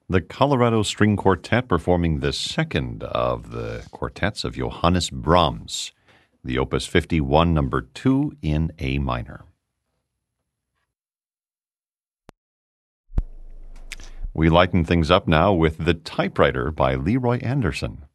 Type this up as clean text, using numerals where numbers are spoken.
The Colorado String Quartet performing the second of the quartets of Johannes Brahms, the Opus 51, number 2 in A minor. We lighten things up now with The Typewriter by Leroy Anderson.